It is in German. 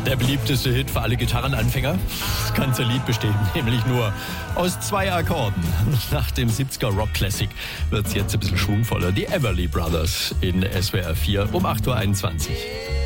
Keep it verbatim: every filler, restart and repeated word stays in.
Der beliebteste Hit für alle Gitarrenanfänger. Das ganze Lied besteht nämlich nur aus zwei Akkorden. Nach dem siebziger Rock Classic wird es jetzt ein bisschen schwungvoller. Die Everly Brothers in S W R vier um acht Uhr einundzwanzig.